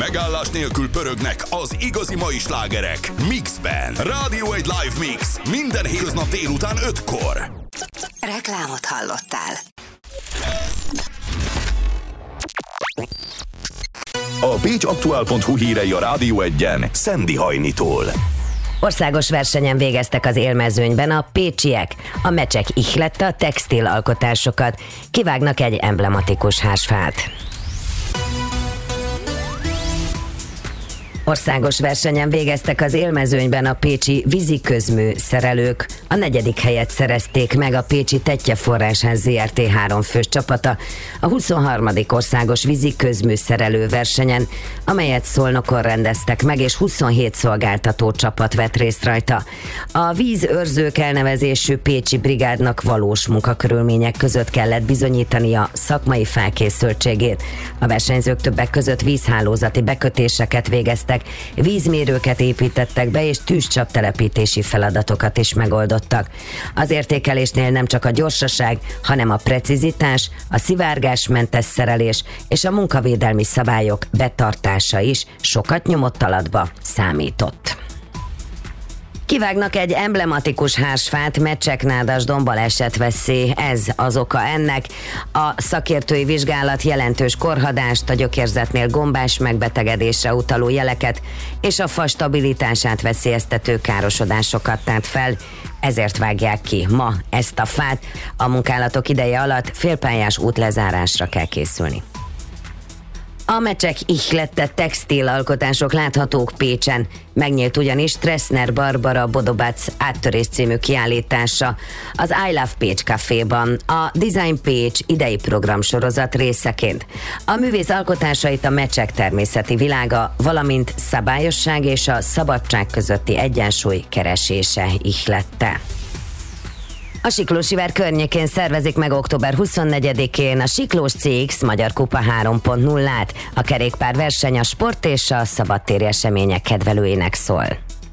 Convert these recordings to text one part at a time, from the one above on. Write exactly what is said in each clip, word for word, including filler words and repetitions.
Megállás nélkül pörögnek az igazi mai slágerek Mixben. Rádió egy live mix minden hétköznap délután ötkor. Reklámot hallottál. A pécsaktuál pont hu hírei a Rádió egyen Szendi Hajnitól. Országos versenyen végeztek az élmezőnyben a pécsiek. A mecsek ihlette a textilalkotásokat. Kivágnak egy emblematikus házfát. Országos versenyen végeztek az élmezőnyben a pécsi víziközmű szerelők. A negyedik helyet szerezték meg a pécsi Tettye Forrásház zé er té háromfős csapata a huszonharmadik országos víziközmű szerelő versenyen, amelyet Szolnokon rendeztek meg, és huszonhét szolgáltató csapat vett részt rajta. A vízőrzők elnevezésű pécsi brigádnak valós munkakörülmények között kellett bizonyítania szakmai felkészültségét. A versenyzők többek között vízhálózati bekötéseket végeztek, vízmérőket építettek be, és tűzcsaptelepítési feladatokat is megoldottak. Az értékelésnél nem csak a gyorsaság, hanem a precizitás, a szivárgásmentes szerelés és a munkavédelmi szabályok betartása is sokat nyomott alatba számított. Kivágnak egy emblematikus hársfát, Meccseknádasdon baleset veszély, ez az oka ennek. A szakértői vizsgálat jelentős korhadást, a gyökérzetnél gombás megbetegedésre utaló jeleket és a fa stabilitását veszélyeztető károsodásokat tárt fel. Ezért vágják ki ma ezt a fát. A munkálatok ideje alatt félpályás útlezárásra kell készülni. A mecsek ihlette textilalkotások láthatók Pécsen. Megnyílt ugyanis Treszner Barbara Bodobac áttörés című kiállítása az I Love Pécs Caféban, a Design Pécs idei programsorozat részeként. A művész alkotásait a mecsek természeti világa, valamint szabályosság és a szabadság közötti egyensúly keresése ihlette. A Siklósivár környékén szervezik meg október huszonnegyedikén a Siklós cé iksz Magyar Kupa három pont nullát. A kerékpárverseny a sport és a szabadtéri események kedvelőinek szól.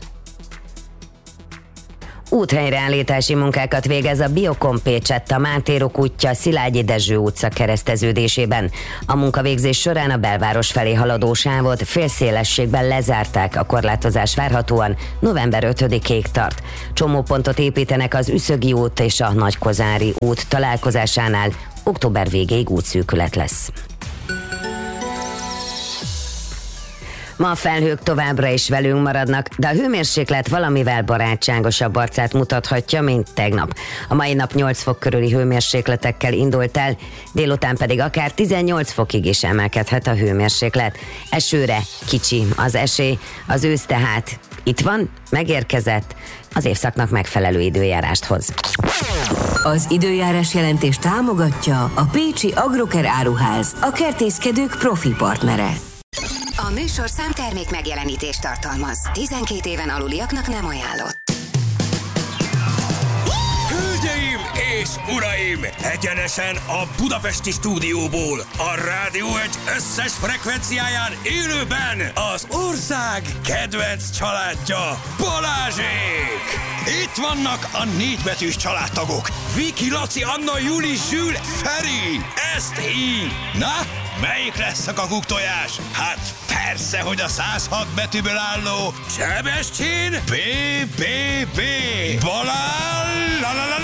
Úthelyreállítási munkákat végez a Biokom Pécsett a Máté-Rok útja Szilágyi Dezső utca kereszteződésében. A munkavégzés során a belváros felé haladó sávot félszélességben lezárták, a korlátozás várhatóan november ötödikéig tart. Csomópontot építenek az Üszögi út és a Nagykozári út találkozásánál, október végéig útszűkület lesz. Ma a felhők továbbra is velünk maradnak, de a hőmérséklet valamivel barátságosabb arcát mutathatja, mint tegnap. A mai nap nyolc fok körüli hőmérsékletekkel indult el, délután pedig akár tizennyolc fokig is emelkedhet a hőmérséklet. Esőre kicsi az esély, az ősz tehát itt van, megérkezett, az évszaknak megfelelő időjárást hoz. Az időjárás jelentés támogatja a Pécsi Agroker Áruház, a kertészkedők profi partnere. A műsorszám termék megjelenítést tartalmaz. tizenkét éven aluliaknak nem ajánlott. Hölgyeim és uraim! Egyenesen a budapesti stúdióból, a Rádió egy összes frekvenciáján élőben az ország kedvenc családja, Balázsék! Itt vannak a négybetűs családtagok. Viki, Laci, Anna, Juli, Zsül, Feri. Ezt így. Na, melyik lesz a kakuktojás? Hát persze, hogy a száz hat betűből álló Sebestyén bé bé bé Balázs!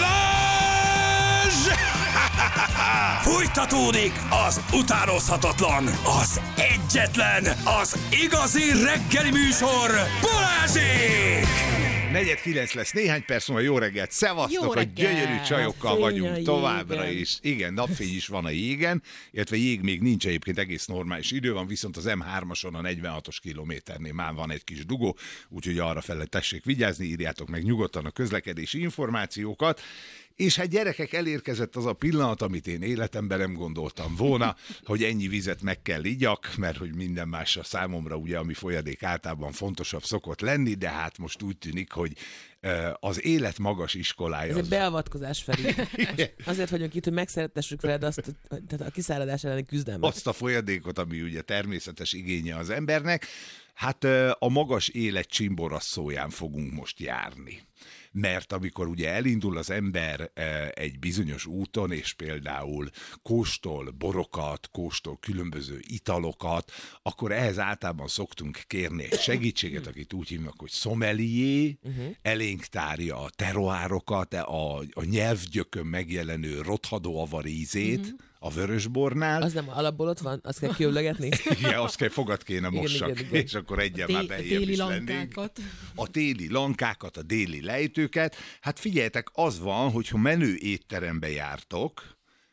Fújtatódik az utánozhatatlan, az egyetlen, az igazi reggeli műsor, Balázsék! Negyed kilenc lesz, néhány perc múlva. Jó reggelt, szevasztok, a gyönyörű csajokkal vagyunk továbbra is. Igen, napfény is van a jégen, illetve jég még nincs, egyébként egész normális idő van, viszont az em hármason a negyvenhatos kilométernél már van egy kis dugó, úgyhogy arra fele tessék vigyázni, írjátok meg nyugodtan a közlekedési információkat. És hát gyerekek, elérkezett az a pillanat, amit én életemben nem gondoltam volna, hogy ennyi vizet meg kell igyak, mert hogy minden másra számomra ugye, ami folyadék általában fontosabb szokott lenni, de hát most úgy tűnik, hogy az élet magas iskolája. Ez egy beavatkozás, Feri. Azért vagyunk itt, hogy megszeretessük veled azt, tehát a kiszáradás elleni küzdelmet. Azt a folyadékot, ami ugye természetes igénye az embernek. Hát a magas élet csimborasszóján fogunk most járni. mert amikor ugye elindul az ember egy bizonyos úton, és például kóstol borokat, kóstol különböző italokat, akkor ehhez általában szoktunk kérni egy segítséget, akit úgy hívnak, hogy sommelier, uh-huh. elénk tárja a teroárokat, a, a nyelvgyökön megjelenő rothadó avar ízét, uh-huh. a vörösbornál. Az nem alapból ott van? Azt kell kiöblögetni? Igen, azt kell, fogad kéne mossak, igen, igen, igen. És akkor egyen már beljebb is lennénk. A téli lankákat, a déli lejtőket. Hát figyeljetek, az van, hogyha menő étterembe jártok,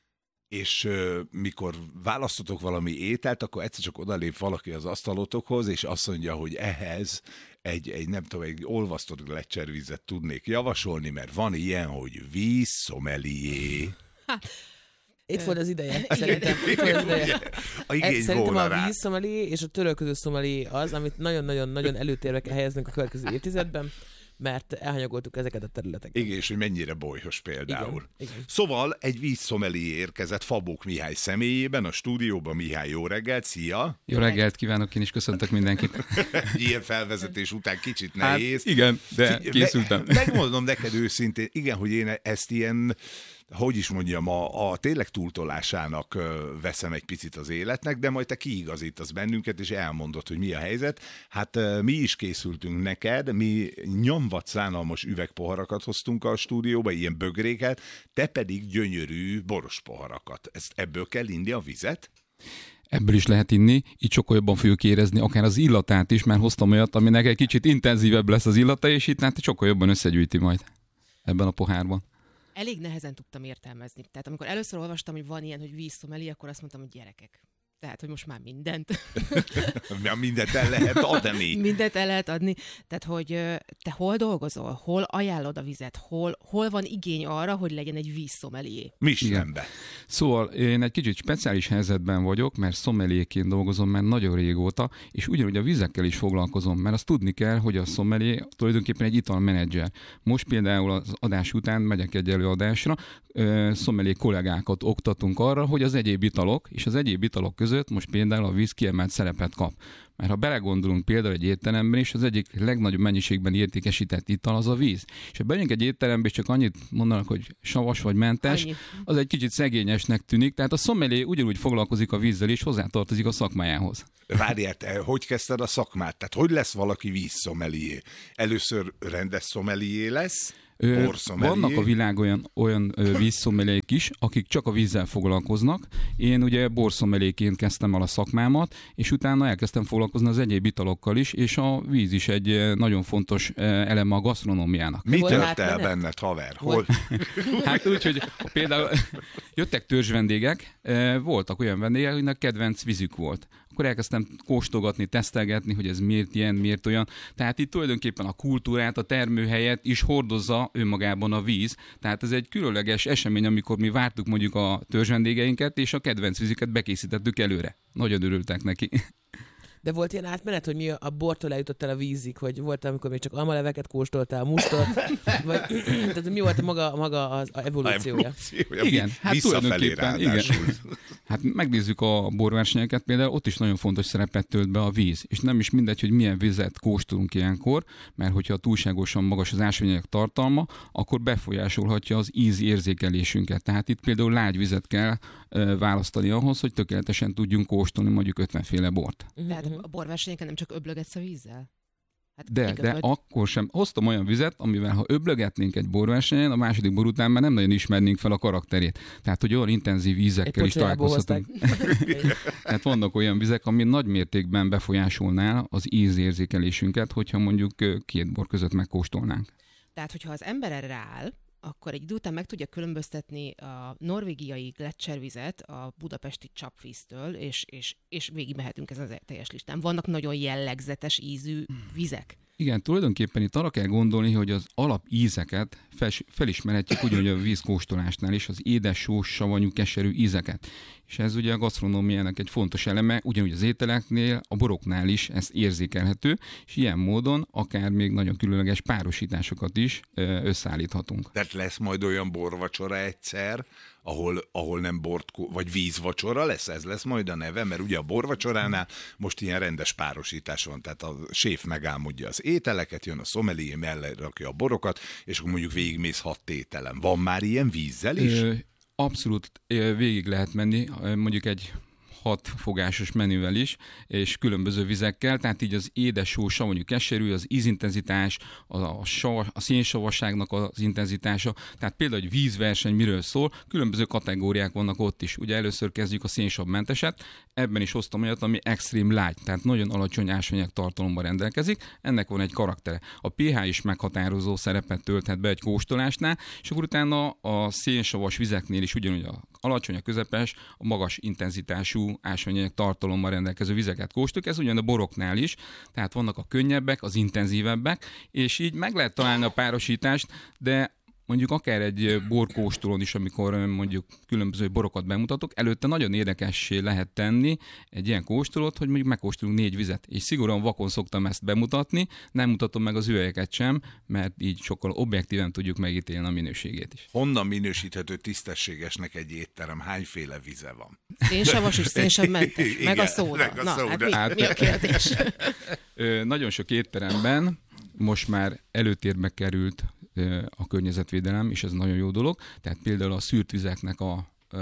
és uh, mikor választotok valami ételt, akkor egyszer csak odalép valaki az asztalotokhoz, és azt mondja, hogy ehhez egy, egy nem tudom, egy olvasztott gletszervizet tudnék javasolni, mert van ilyen, hogy víz sommelier. Itt volt az ideje, szerintem. Itt volt az ideje. A igény szerintem volna a rá. víz sommelier és a törölköző sommelier az, amit nagyon-nagyon-nagyon előtérbe kell helyeznünk a következő évtizedben, mert elhanyagoltuk ezeket a területeket. Igen, és hogy mennyire bolyhos például. Igen, igen. Szóval egy vízszomelié érkezett Fabók Mihály személyében a stúdióban. Mihály, jó reggelt, szia! Jó reggelt kívánok, én is köszöntök mindenkit. Ilyen felvezetés után kicsit nehéz. Hát igen, de készültem. Me- megmondom neked őszintén, igen, hogy én ezt ilyen, hogy is mondjam, a, a tényleg túltolásának veszem egy picit az életnek, de majd te kiigazítasz bennünket, és elmondod, hogy mi a helyzet. Hát mi is készültünk neked, mi nyomvat szánalmas üvegpoharakat hoztunk a stúdióba, ilyen bögréket, te pedig gyönyörű boros poharakat. Ezt ebből kell inni a vizet? Ebből is lehet inni, így sokkal jobban fogjuk érezni, akár az illatát is, mert hoztam olyat, aminek egy kicsit intenzívebb lesz az illata, és itt hát sokkal jobban összegyűjti majd ebben a pohárban. Elég nehezen tudtam értelmezni. Tehát amikor először olvastam, hogy van ilyen, hogy vízszomeli, akkor azt mondtam, hogy gyerekek. Tehát, hogy most már mindent. mindent el lehet adni. mindent el lehet adni. Tehát, hogy te hol dolgozol, hol ajánlod a vizet, hol, hol van igény arra, hogy legyen egy vízszomelié. Michelinbe. Szóval én egy kicsit speciális helyzetben vagyok, mert szomeliéként dolgozom már nagyon régóta, és ugyanúgy a vizekkel is foglalkozom, mert azt tudni kell, hogy a szomelié tulajdonképpen egy italmenedzser. Most például az adás után megyek egy előadásra, szomelié kollégákat oktatunk arra, hogy az egyéb italok és az egyéb italok között most például a víz kiemelt szerepet kap. Mert ha belegondolunk például egy étteremben is, az egyik legnagyobb mennyiségben értékesített ital az a víz. És ha bejönk egy étterembe, és csak annyit mondanak, hogy savas vagy mentes, annyi. Az egy kicsit szegényesnek tűnik. Tehát a sommelié ugyanúgy foglalkozik a vízzel, és hozzátartozik a szakmájához. Várjál, te hogy kezdted a szakmát? Tehát hogy lesz valaki vízszomelié? Először rendes szomelié lesz? Ö, vannak a világ olyan, olyan vízszomeliék is, akik csak a vízzel foglalkoznak. Én ugye borszomeliéként kezdtem el a szakmámat, és utána elkezdtem foglalkozni az egyéb italokkal is, és a víz is egy nagyon fontos eleme a gasztronómiának. Mi tört el benned, haver? Hol? Hát úgy, hogy például jöttek törzsvendégek, voltak olyan vendégek, akiknek kedvenc vízük volt. Akkor elkezdtem kóstolgatni, tesztelgetni, hogy ez miért ilyen, miért olyan. Tehát itt tulajdonképpen a kultúrát, a termőhelyet is hordozza önmagában a víz. Tehát ez egy különleges esemény, amikor mi vártuk mondjuk a törzsvendégeinket, és a kedvenc vízüket bekészítettük előre. Nagyon örültek neki. De volt ilyen átmenet, hogy mi a bortól eljutottál a vízig, hogy volt, amikor még csak almaleveket kóstoltál, mustort, vagy tehát mi volt maga, maga az a evolúciója? A evolúciója. Igen, hát tulajdonképpen, igen. Hát megnézzük a borversenyeket, például ott is nagyon fontos szerepet tölt be a víz, és nem is mindegy, hogy milyen vizet kóstolunk ilyenkor, mert hogyha túlságosan magas az ásványanyag tartalma, akkor befolyásolhatja az ízérzékelésünket. Tehát itt például lágy vizet kell e, választani ahhoz, hogy tökéletesen tudjunk kóstolni mondjuk ötvenféle bort. Tehát a borversenyeken nem csak öblögetsz a vízzel? Hát de, igaz, de hogy... akkor sem. Hoztam olyan vizet, amivel ha öblögetnénk egy borversenyen, a második bor után már nem nagyon ismernénk fel a karakterét. Tehát, hogy olyan intenzív ízekkel is találkozhatunk. Tehát vannak olyan vizek, ami nagy mértékben befolyásolná az ízérzékelésünket, hogyha mondjuk két bor között megkóstolnánk. Tehát, hogyha az ember erre rááll, akkor egy idő után meg tudja különböztetni a norvégiai gletszervizet a budapesti csapvíztől, és, és, és végigmehetünk ezen a teljes listán. Vannak nagyon jellegzetes ízű vizek. Igen, tulajdonképpen itt arra kell gondolni, hogy az alapízeket fel, felismerhetjük ugyanúgy a vízkóstolásnál is, az édes, sós, savanyú, keserű ízeket. És és ez ugye a gasztronómiának egy fontos eleme, ugyanúgy az ételeknél, a boroknál is ez érzékelhető, és ilyen módon akár még nagyon különleges párosításokat is összeállíthatunk. Tehát lesz majd olyan borvacsora egyszer, ahol, ahol nem bort, vagy vízvacsora lesz, ez lesz majd a neve, mert ugye a borvacsoránál most ilyen rendes párosítás van, tehát a séf megálmodja az ételeket, jön a szomelié, mellé rakja a borokat, és akkor mondjuk végigmész hat tételen. Van már ilyen vízzel is? Ö, abszolút végig lehet menni, mondjuk egy hat fogásos menüvel is, és különböző vizekkel, tehát így az édes, só, savanyú, keserű, az ízintenzitás, a, a, sav, a szénsavasságnak az intenzitása, tehát például egy vízverseny miről szól, különböző kategóriák vannak ott is. Ugye először kezdjük a szénsavmenteset, ebben is hoztam olyat, ami extreme light, tehát nagyon alacsony ásványanyag tartalommal rendelkezik, ennek van egy karaktere. A pH is meghatározó szerepet tölthet be egy kóstolásnál, és akkor utána a szénsavas vizeknél is ugyanúgy a alacsony, a közepes, a magas intenzitású ásványanyag tartalommal rendelkező vizeket kóstoljuk, ez ugyan a boroknál is, tehát vannak a könnyebbek, az intenzívebbek, és így meg lehet találni a párosítást, de mondjuk akár egy borkóstolón is, amikor mondjuk különböző borokat bemutatok, előtte nagyon érdekessé lehet tenni egy ilyen kóstolót, hogy mondjuk megkóstolunk négy vizet, és szigorúan vakon szoktam ezt bemutatni, nem mutatom meg az üvegeket sem, mert így sokkal objektíven tudjuk megítélni a minőségét is. Honnan minősíthető tisztességesnek egy étterem? Hányféle vize van? Szénsavas és szénsavmentes, meg a szóda. Meg a Na, szóda. hát mi, mi a kérdés? Nagyon sok étteremben most már előtérbe került a környezetvédelem, és ez nagyon jó dolog. Tehát például a szűrt vizeknek a, a,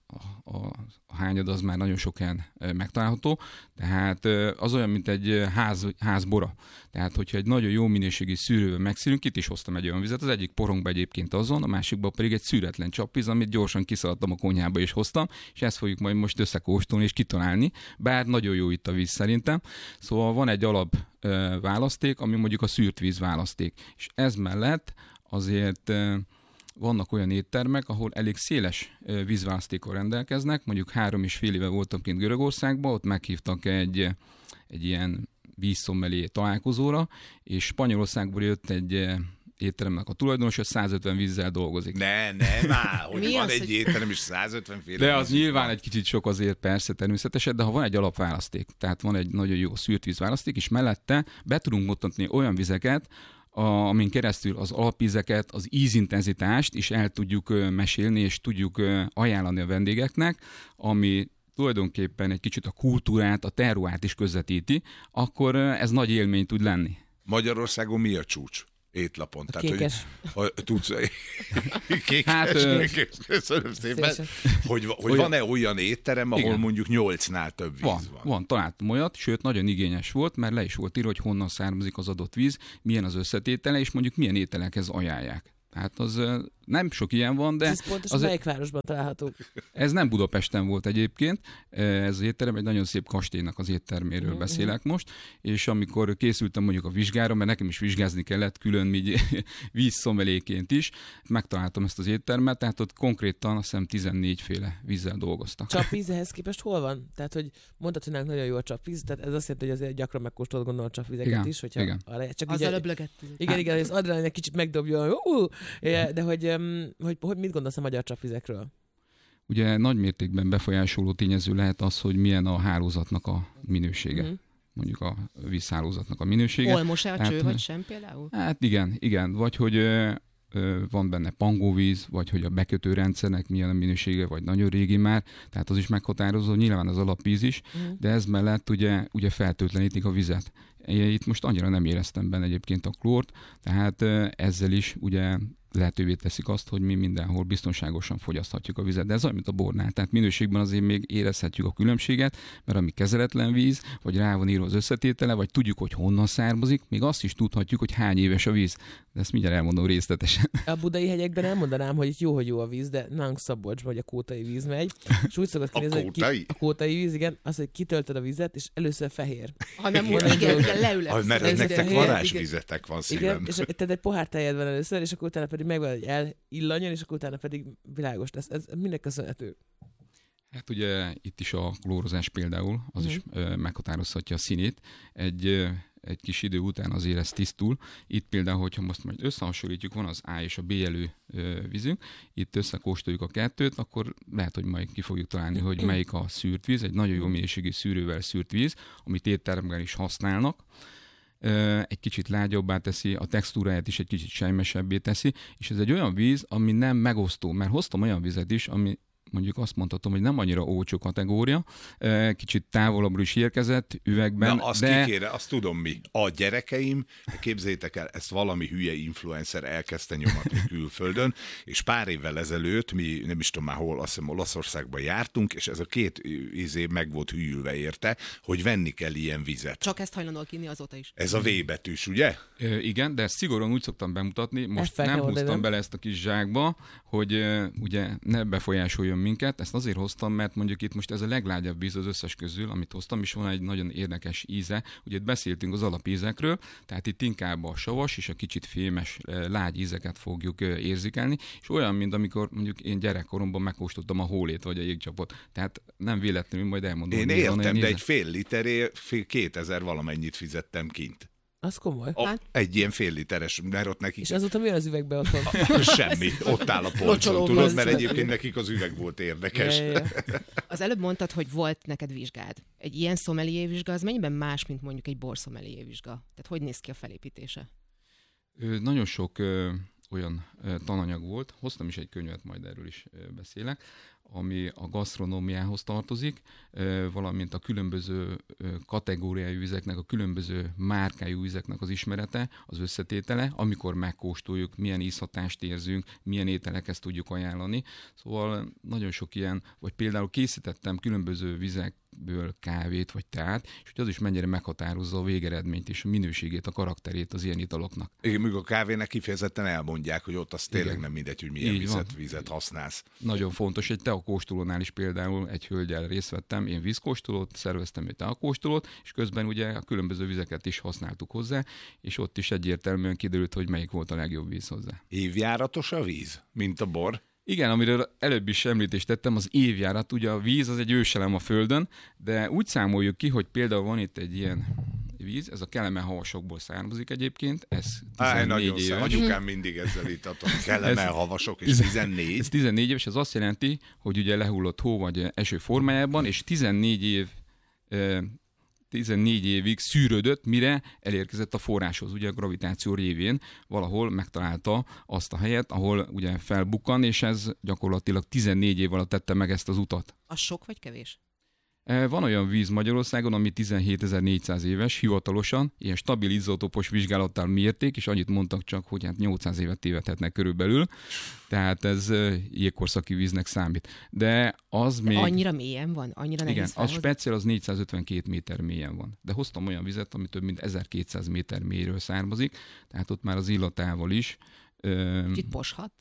a, a hányad az már nagyon sok helyen megtalálható. Tehát az olyan, mint egy ház, házbora. Tehát, hogyha egy nagyon jó minőségi szűrővel megszűrünk, itt is hoztam egy olyan vizet, az egyik porongba egyébként azon, a másikban pedig egy szűretlen csapvíz, amit gyorsan kiszaladtam a konyhába és hoztam, és ezt fogjuk majd most összekóstolni és kitalálni, bár nagyon jó itt a víz szerintem. Szóval van egy alap választék, ami mondjuk a szűrt víz választék. És ez mellett azért vannak olyan éttermek, ahol elég széles vízválasztékkal rendelkeznek, mondjuk három és fél éve voltam kint Görögországban, ott meghívtak egy, egy ilyen vízszommelé találkozóra, és Spanyolországból jött egy étteremnek a tulajdonos, hogy százötven vízzel dolgozik. Ne, ne, már, hogy Mi van az, egy hogy... étterem, és százötven féle De az víz nyilván van. egy kicsit sok azért persze természetesen, de ha van egy alapválaszték, tehát van egy nagyon jó szűrt vízválaszték, és mellette be tudunk mutatni olyan vizeket, a, amin keresztül az alapvízeket, az ízintenzitást is el tudjuk ö, mesélni, és tudjuk ö, ajánlani a vendégeknek, ami tulajdonképpen egy kicsit a kultúrát, a terroárt is közvetíti, akkor ö, ez nagy élmény tud lenni. Magyarországon mi a csúcs? Étlapon. A Tehát, kékes. Hogy, ha, tudsz, kékes, Hát, kékes, köszönöm szépen. Hogy, hogy Olyan- van-e olyan étterem, ahol Igen. mondjuk nyolcnál több víz Van, van? van, találtam olyat, sőt nagyon igényes volt, mert le is volt írva, hogy honnan származik az adott víz, milyen az összetétele, és mondjuk milyen ételekhez ajánlják. Tehát az ö, nem sok ilyen van, de Ez pontosan az, melyik városban található? ez nem Budapesten volt egyébként, ez az étterem egy nagyon szép kastélynak az étterméről Mhm, beszélek most, és amikor készültem mondjuk a vizsgára, mert nekem is vizsgázni kellett külön így vízszomeléként is, megtaláltam ezt az éttermet, tehát ott konkrétan azt hiszem tizennégy féle vízzel dolgoztak. Csapvíz ehhez képest hol van? Tehát, hogy mondtad, hogy nálunk nagyon jó a csapvíz, tehát ez azt jelenti, hogy azért gyakran megkóstolod gondolom a csapvizeket Igen, is, hogyha igen. A, csak Azzal így, öblögettünk. igen, igen, hogy az adrenalin egy kicsit megdobja, uh, de hogy, um, hogy, hogy mit gondolsz a magyar csapvizekről? Ugye nagy mértékben befolyásoló tényező lehet az, hogy milyen a hálózatnak a minősége. Mhm. Mondjuk a vízhálózatnak a minősége. Olmos-e a Hát, cső, vagy sem például? Hát igen, igen. Vagy hogy ö, ö, van benne pangóvíz, vagy hogy a bekötő rendszernek milyen a minősége, vagy nagyon régi már, tehát az is meghatározó, nyilván az alapvíz is, Mhm. de ez mellett ugye, ugye fertőtlenítik a vizet. Én itt most annyira nem éreztem benne egyébként a klórt, tehát ö, ezzel is ugye lehetővé teszik azt, hogy mi mindenhol biztonságosan fogyaszthatjuk a vizet. De ez olyan, mint a bornál. Tehát minőségben azért még érezhetjük a különbséget, mert ami kezeletlen víz, vagy rá van írva az összetétele, vagy tudjuk, hogy honnan származik, még azt is tudhatjuk, hogy hány éves a víz. De ezt mindjárt elmondom részletesen. A budai hegyekben elmondanám, hogy itt jó, hogy jó a víz, de nálunk Szabolcsban, hogy a kótai víz megy, és úgy szokott A kinézni, hogy kótai? ki, a kótai víz, igen, az, hogy kitöltöd a vizet, és először fehér. Hanem Igen. úgy, igen, igen, Ah, leülök. mert Ez nektek igen, varázsvizetek van Igen, szívem. és tehát egy pohár tejed van először, és akkor utána pedig megvan, hogy elillanjon, és akkor utána pedig világos lesz. Ez minek köszönhető? Hát ugye itt is a klórozás például, az Mhm. is ö, meghatározhatja a színét. Egy, ö, egy kis idő után azért ez tisztul. Itt például, hogyha most majd összehasonlítjuk, van az A és a B jelű vízünk. Itt összekóstoljuk a kettőt, akkor lehet, hogy majd ki fogjuk találni, hogy melyik a szűrt víz, egy nagyon jó minőségű szűrővel szűrt víz, amit étteremben is használnak. Egy kicsit lágyabbá teszi, a textúráját is egy kicsit sejmesebbé teszi, és ez egy olyan víz, ami nem megosztó, mert hoztam olyan vizet is, ami mondjuk azt mondhatom, hogy nem annyira olcsó kategória, kicsit távolabbról is érkezett üvegben. Na, azt de... kikére, azt tudom mi. A gyerekeim, képzeljétek el, ezt valami hülye influencer elkezdte nyomatni külföldön, és pár évvel ezelőtt mi, nem is tudom már hol, azt hiszem Olaszországban jártunk, és ez a két izé meg volt hűlve érte, hogy venni kell ilyen vizet. Csak ezt hajlandóak inni azóta is. Ez a V betűs, ugye? Ö, igen, de ezt szigorúan úgy szoktam bemutatni, most nem húztam bele ezt a kis zsákba, hogy uh, ugye ne befolyásoljon minket. Ezt azért hoztam, mert mondjuk itt most ez a leglágyabb víz az összes közül, amit hoztam, és van egy nagyon érdekes íze. Ugye itt beszéltünk az alapízekről, tehát itt inkább a savas és a kicsit fémes, lágy ízeket fogjuk érzékelni, és olyan, mint amikor mondjuk én gyerekkoromban megkóstoltam a hólét vagy a jégcsapot. Tehát nem véletlenül, majd elmondom. Én értem, de egy fél literért kétezer valamennyit fizettem kint. Az komoly. A, hát... Egy ilyen fél literes, mert ott nekik... És azóta mi az üvegbe otthon? Semmi, ott áll a polcon, tudod, mert egyébként nekik az üveg volt érdekes. Ja, ja. Az előbb mondtad, hogy volt neked vizsgád. Egy ilyen szomelié vizsga, az mennyiben más, mint mondjuk egy borszomelié vizsga? Tehát hogy néz ki a felépítése? Ö, nagyon sok ö, olyan ö, tananyag volt, hoztam is egy könyvet, majd erről is ö, beszélek, ami a gasztronómiához tartozik, valamint a különböző kategóriájú vizeknek, a különböző márkájú vizeknek az ismerete, az összetétele, amikor megkóstoljuk, milyen ízhatást érzünk, milyen ételekhez tudjuk ajánlani. Szóval nagyon sok ilyen, vagy például készítettem különböző vizekből kávét vagy teát, és hogy az is mennyire meghatározza a végeredményt és a minőségét, a karakterét az ilyen italoknak. Igen, még a kávének kifejezetten elmondják, hogy ott az tényleg Igen. nem mindegy, hogy milyen vizet, vizet használsz. Nagyon fontos, egy teakóstolónál is például egy hölgyel részt vettem, én vízkóstolót, szerveztem egy teakóstolót, és közben ugye a különböző vizeket is használtuk hozzá, és ott is egyértelműen kiderült, hogy melyik volt a legjobb víz hozzá. Évjáratos a víz, mint a bor? Igen, amiről előbb is említést tettem, az évjárat, ugye a víz az egy őselem a Földön, de úgy számoljuk ki, hogy például van itt egy ilyen víz, ez a Kelemen-havasokból származik egyébként, ez tizennégy éves. Anyukám mindig ezzel itatom. Kelemen-havasok és tizennégy. Ez tizennégy éves, ez azt jelenti, hogy ugye lehullott hó vagy eső formájában, és tizennégy év tizennégy évig szűrődött, mire elérkezett a forráshoz, ugye a gravitáció révén valahol megtalálta azt a helyet, ahol ugye felbukkan, és ez gyakorlatilag tizennégy év alatt tette meg ezt az utat. Az sok vagy kevés? Van olyan víz Magyarországon, ami tizenhétezer-négyszáz éves, hivatalosan, ilyen stabil izotópos vizsgálattal mérték, és annyit mondtak csak, hogy hát nyolcszáz évet tévedhetnek körülbelül, tehát ez jégkorszaki víznek számít. De az De még... annyira mélyen van? Annyira nehéz Igen, felhozni? az speciál az négyszázötvenkét méter mélyen van. De hoztam olyan vizet, ami több mint ezerkétszáz méter mélyről származik, tehát ott már az illatával is. Kicsit poshat?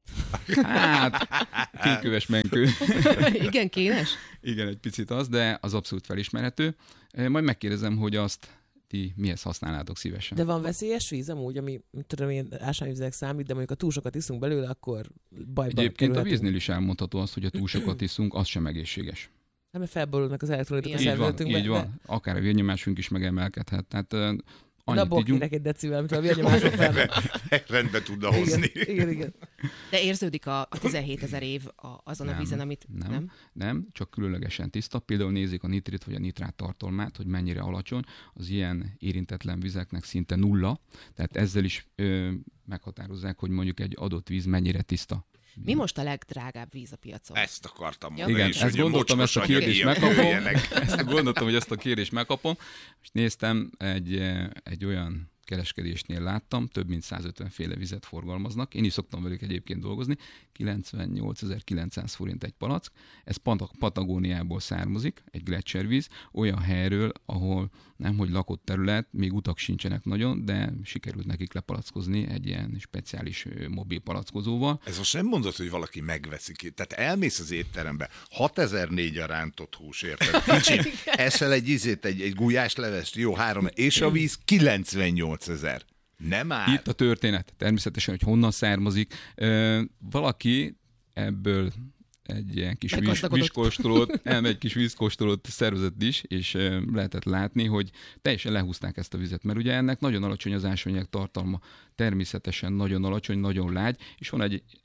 Hát, kéköves menkő. Igen, kénes? Igen, egy picit az, de az abszolút felismerhető. Majd megkérdezem, hogy azt ti mihez használnátok szívesen. De van veszélyes víz amúgy, ami tudom én ásványvizek számít, de mondjuk a túl sokat iszunk belőle, akkor bajba Egyébként kerülhetünk. a víznél is elmondható azt, hogy a túl sokat iszunk, az sem egészséges. Hát mert felborulnak az elektrolitok a Így van, szervezetünkben. így van. Akár a vérnyomásunk is megemelkedhet. Tehát Na, abból egy decivel, amit a vérnyomások fel. Rendbe tudna hozni. Igen, igen, igen. De érződik a, a tizenhétezer év a, azon nem, a vízen, amit... Nem, nem, nem, csak különlegesen tiszta. Például nézik a nitrit vagy a nitrát tartalmát, hogy mennyire alacsony. Az ilyen érintetlen vizeknek szinte nulla. Tehát ezzel is ö, meghatározzák, hogy mondjuk egy adott víz mennyire tiszta. Mi most a legdrágább víz a piacon? Ezt akartam Ja. mondani. Igen, És, ezt gondoltam, ezt a kérdést megkapom. Ezt gondoltam, hogy ezt a kérdést megkapom. És néztem, egy, egy olyan kereskedésnél láttam, több mint százötven féle vizet forgalmaznak. Én is szoktam velük egyébként dolgozni. kilencvennyolcezer-kilencszáz forint egy palack. Ez Patagóniából származik, egy gleccservíz, olyan helyről, ahol nemhogy lakott terület, még utak sincsenek nagyon, de sikerült nekik lepalackozni egy ilyen speciális mobil palackozóval. Ez most nem mondod, hogy valaki megveszi ki. Tehát elmész az étterembe, hatezer-négy a rántott hús, érted? Kicsit eszel egy izét, egy, egy gulyáslevest, jó, három, és a víz kilencvennyolcezer. Nem áll. Itt a történet. Természetesen, hogy honnan származik. Valaki ebből egy ilyen kis víz, vízkóstolót, elmegy egy kis vízkóstolót szervezett is, és lehetett látni, hogy teljesen lehúzták ezt a vizet, mert ugye ennek nagyon alacsony az ásványanyag tartalma, természetesen nagyon alacsony, nagyon lágy, és van egy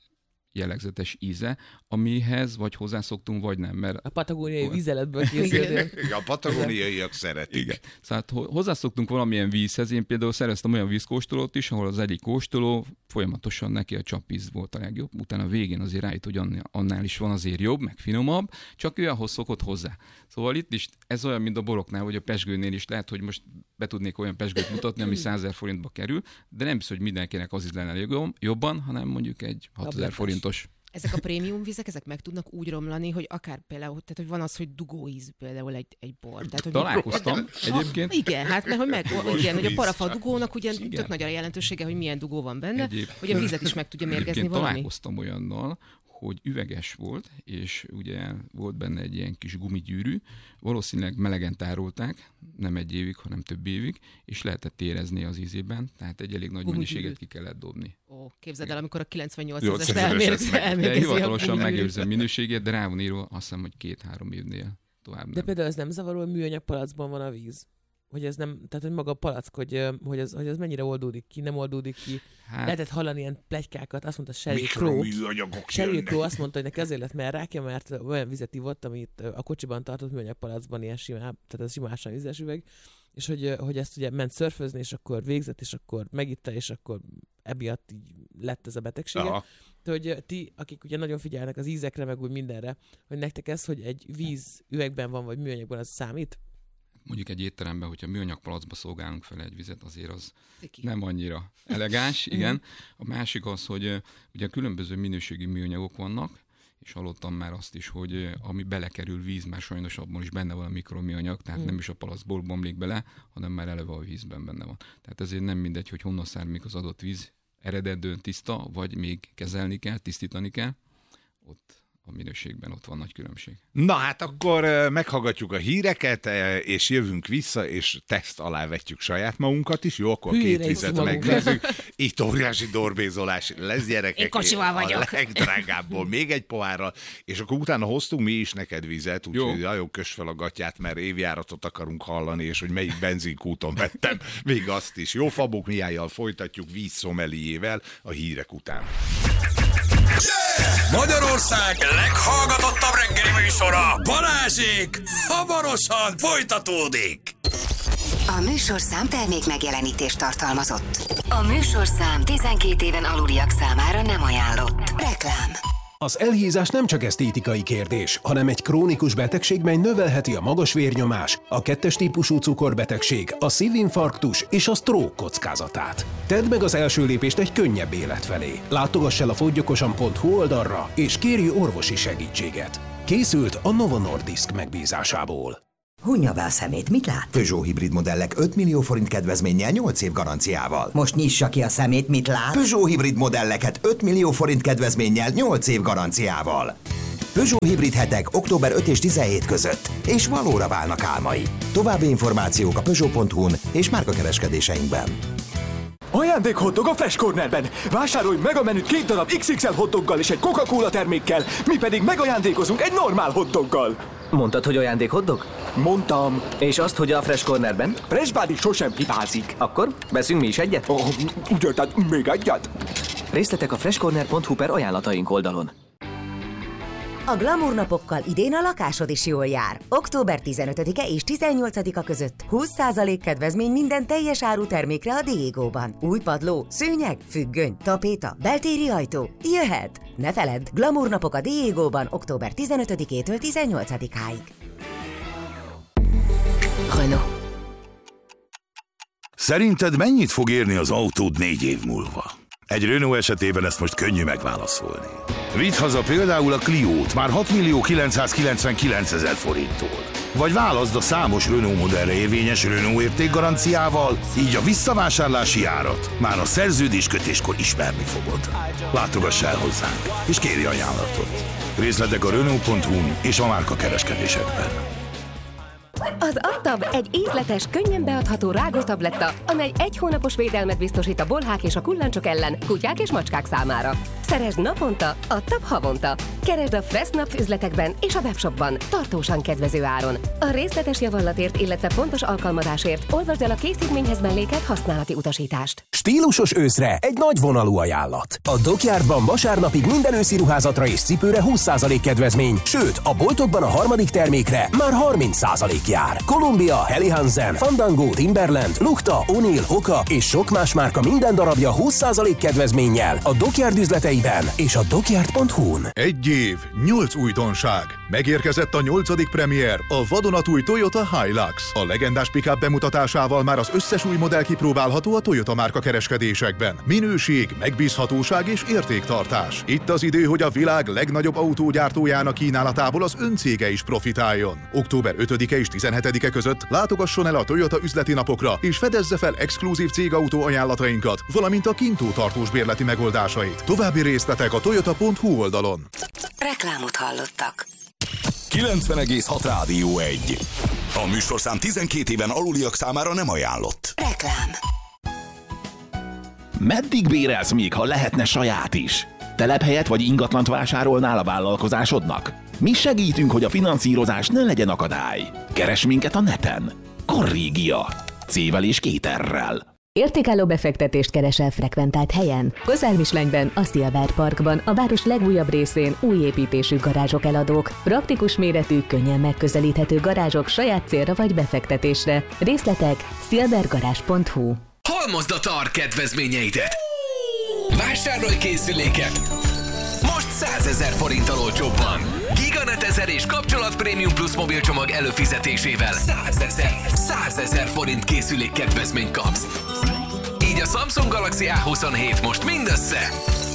jellegzetes íze, amihez vagy hozzászoktunk, vagy nem. Mert a patagóniai vizeletből készült. A patagóniaiak szeretik. Igen. Szóval hozzászoktunk valamilyen vízhez. Én például szereztem olyan vízkóstolót is, ahol az egyik kóstoló folyamatosan neki a csapvíz volt a legjobb. Utána a végén azért rájött, hogy annál is van azért jobb, meg finomabb, csak ő ahhoz szokott hozzá. Szóval itt is ez olyan, mint a boroknál, vagy a pezsgőnél is lehet, hogy most be tudnék olyan pezsgőt mutatni, ami százezer forintba kerül, de nem biztos, hogy mindenkinek az ízlelne jobban, hanem mondjuk egy hatezer forintos. Ezek a prémium vizek, ezek meg tudnak úgy romlani, hogy akár például, tehát hogy van az, hogy dugóíz például egy, egy bor. Tehát, hogy találkoztam egyébként. Igen, hát mert hogy meg, igen, hogy a parafa a dugónak ugyan igen. tök nagy a jelentősége, hogy milyen dugó van benne, egyébként, hogy a vizet is meg tudja mérgezni valami. Találkoztam olyannal, hogy üveges volt, és ugye volt benne egy ilyen kis gumigyűrű, valószínűleg melegen tárolták, nem egy évig, hanem több évig, és lehetett érezni az ízében, tehát egy elég nagy mennyiséget ki kellett dobni. Ó, képzeld el, amikor a kilencvennyolcas elmérgezi. De hivatalosan megőrzem minőségét, de rá van írva, azt hiszem, hogy két-három évnél tovább nem. De például ez nem zavaró, hogy műanyag palacban van a víz? Hogy ez nem, tehát hogy maga a palack, hogy, hogy, ez, hogy ez mennyire oldódik ki, nem oldódik ki. Hát, lehetett hallani ilyen pletykákat, azt mondta Sheryl Crow. Sheryl Crow azt mondta, hogy neki azért lett merrákja, mert olyan vizet ivott, amit a kocsiban tartott műanyag palackban, ilyen simá, tehát ez simásan vizes üveg, és hogy, hogy ezt ugye ment szörfözni, és akkor végzett, és akkor megitta, és akkor emiatt így lett ez a betegsége. Aha. De hogy ti, akik ugye nagyon figyelnek az ízekre, meg úgy mindenre, hogy nektek ez, hogy egy víz üvegben van, vagy műanyagban, az számít? Mondjuk egy étteremben, hogyha műanyag palacba szolgálunk fel egy vizet, azért az Ciki. nem annyira elegáns, igen. A másik az, hogy ugye különböző minőségi műanyagok vannak, és hallottam már azt is, hogy ami belekerül víz, már sajnos abban is benne van a mikroműanyag, tehát mm. nem is a palacból bomlik bele, hanem már eleve a vízben benne van. Tehát ezért nem mindegy, hogy honnan származik az adott víz, eredetdően tiszta, vagy még kezelni kell, tisztítani kell. Ott a minőségben ott van nagy különbség. Na hát akkor meghallgatjuk a híreket, és jövünk vissza, és teszt alá vetjük saját magunkat is. Jó, akkor Hűre két vizet megnézzük. Itt óriási dorbézolás lesz, gyerekek. Én kocsival vagyok. A legdrágábbból még egy pohárral, és akkor utána hoztunk mi is neked vizet, úgyhogy nagyon kös fel a gatyát, mert évjáratot akarunk hallani, és hogy melyik benzinkúton vettem, még azt is. Jó, Fabók Mihályjal folytatjuk víz szomeliével a hírek után. Yeah! Magyarország leghallgatottabb reggeli műsora, Balázsék, hamarosan folytatódik. A műsorszám termék megjelenítést tartalmazott. A műsorszám tizenkét éven aluliak számára nem ajánlott. Reklám. Az elhízás nem csak esztétikai kérdés, hanem egy krónikus betegség, mely növelheti a magas vérnyomás, a kettes típusú cukorbetegség, a szívinfarktus és a stroke kockázatát. Tedd meg az első lépést egy könnyebb élet felé. Látogass el a fogyjokosan pont hu oldalra, és kérj orvosi segítséget. Készült a Novo Nordisk megbízásából. Hunja be a szemét, mit lát? Peugeot hibrid modellek öt millió forint kedvezménnyel nyolc év garanciával. Most nyissa ki a szemét, mit lát? Peugeot hibrid modelleket öt millió forint kedvezménnyel nyolc év garanciával. Peugeot hibrid hetek október ötödike és tizenhetedike között, és valóra válnak álmai. További információk a peugeot pont hu-n és márkakereskedéseinkben. Ajándék hotdog a Fresh Cornerben! Vásárolj meg a menüt két darab iksz iksz el hotdoggal és egy Coca-Cola termékkel, mi pedig megajándékozunk egy normál hotdoggal. Mondtad, hogy ajándék hotdog? Mondtam. És azt, hogy a Fresh Cornerben? Fresh Body sosem hibázik. Akkor veszünk mi is egyet? Oh, ugye, tehát még egyet? Részletek a freshcorner pont hu per ajánlataink oldalon. A Glamour napokkal idén a lakásod is jól jár. október tizenötödike és tizennyolcadika között húsz százalék kedvezmény minden teljes áru termékre a Diegóban. Új padló, szőnyeg, függöny, tapéta, beltéri ajtó. Jöhet! Ne feledd, Glamour napok a Diegóban október tizenötödikétől tizennyolcadikáig. Renault. Szerinted mennyit fog érni az autód négy év múlva? Egy Renault esetében ezt most könnyű megválaszolni. Vidd haza például a Cliót már hat millió kilencszázkilencvenkilencezer forinttól. Vagy válaszd a számos Renault modellre érvényes Renault értékgaranciával, így a visszavásárlási árat már a szerződéskötéskor ismerni fogod. Látogass el hozzánk, és kérj ajánlatot. Részletek a renault pont hu-n és a márkakereskedésekben. Az Adtab egy ízletes, könnyen beadható rágótabletta, amely egy hónapos védelmet biztosít a bolhák és a kullancsok ellen, kutyák és macskák számára. Szeresd naponta, Adtab havonta. Keresd a Fressnapf üzletekben és a webshopban, tartósan kedvező áron. A részletes javallatért, illetve pontos alkalmazásért olvasd el a készítményhez mellékelt használati utasítást. Stílusos őszre egy nagy vonalú ajánlat. A Dockyardban vasárnapig minden őszi ruházatra és cipőre húsz százalék kedvezmény, sőt, a boltokban a harmadik termékre már harminc százalék jár. Columbia, Helly Hansen, Fandango, Timberland, Lukta, O'Neill, Hoka és sok más márka minden darabja húsz százalék kedvezménnyel a Dockyard üzleteiben és a dockyard pont hu-n. Egy év, nyolc újdonság. Megérkezett a nyolcadik premier, a vadonatúj Toyota Hilux. A legendás pick-up bemutatásával már az összes új modell kipróbálható a Toyota márka kereskedésekben. Minőség, megbízhatóság és értéktartás. Itt az idő, hogy a világ legnagyobb autógyártójának kínálatából az öncége is profitáljon. október ötödike és tizenhetedike között látogasson el a Toyota üzleti napokra, és fedezze fel exkluzív cégautó ajánlatainkat, valamint a kintó tartós bérleti megoldásait. További részletek a toyota pont hu oldalon. Reklámot hallottak. kilencven egész hat Rádió egy. A műsorszám tizenkét éven aluliak számára nem ajánlott. Reklám. Meddig bérelsz még, ha lehetne saját is? Telephelyet vagy ingatlant vásárolnál a vállalkozásodnak? Mi segítünk, hogy a finanszírozás ne legyen akadály. Keres minket a neten. Corrigia. C-vel és két R-rel. Értékálló befektetést keresel frekventált helyen? Kozármislenyben, a Silver Parkban, a város legújabb részén új építésű garázsok eladók. Praktikus méretű, könnyen megközelíthető garázsok saját célra vagy befektetésre. Részletek silvergarázs pont hu. Halmozd a TAR kedvezményeidet! Vásárolj készüléket! Most százezer forinttal olcsóbban! Giganet ezer és kapcsolat Premium Plus mobilcsomag előfizetésével százezer, százezer forint készülék kedvezményt kapsz. Így a Samsung Galaxy á huszonhét most mindössze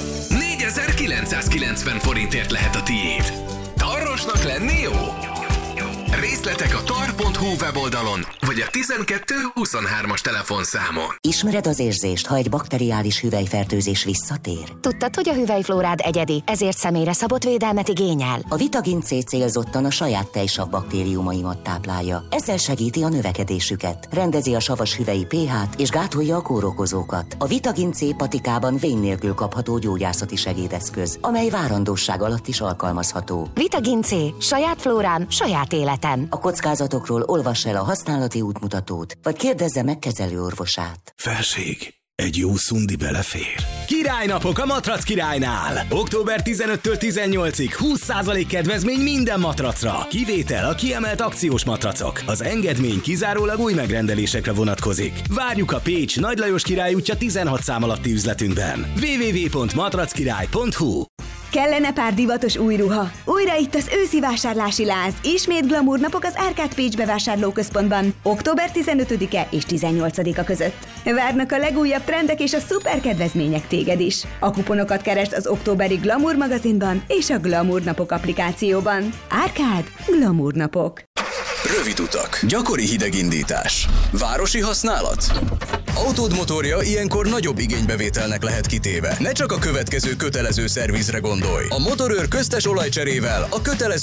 négyezer-kilencszázkilencven forintért lehet a tiéd. Tarrosnak lenni jó? Részletek a tar pont hu weboldalon, vagy a tizenkettő huszonhármas telefonszámon. Ismered az érzést, ha egy bakteriális hüvelyfertőzés visszatér? Tudtad, hogy a hüvelyflórád egyedi, ezért személyre szabott védelmet igényel? A Vitagin C célzottan a saját tejsav baktériumaimat táplálja. Ezzel segíti a növekedésüket, rendezi a savas hüvelyi pH-t és gátolja a kórokozókat. A Vitagin C patikában vén nélkül kapható gyógyászati segédeszköz, amely várandóság alatt is alkalmazható. Vitagin C. Saját flórám, saját életem. A kockázatokról olvass el a használati útmutatót, vagy kérdezze meg kezelőorvosát. Felség, egy jó szundi belefér. Királynapok a Matrac Királynál! október tizenötödikétől tizennyolcadikáig húsz százalék kedvezmény minden matracra. Kivétel a kiemelt akciós matracok. Az engedmény kizárólag új megrendelésekre vonatkozik. Várjuk a Pécs Nagy Lajos Király útja tizenhat szám alatti üzletünkben. double-u double-u double-u pont matrackirály pont hu. Kellene pár divatos új ruha. Újra itt az őszi vásárlási láz. Ismét glamour napok az Árkád Pécs bevásárlóközpontban. október tizenötödike és tizennyolcadika között. Várnak a legújabb trendek és a szuper kedvezmények téged is. A kuponokat keresd az októberi Glamour magazinban és a Glamour napok applikációban. Árkád Glamour napok. Rövid utak, gyakori hidegindítás, városi használat. Autód motorja ilyenkor nagyobb igénybevételnek lehet kitéve. Ne csak a következő kötelező szervizre gondolj. A motorőr köztes olajcserével a kötelező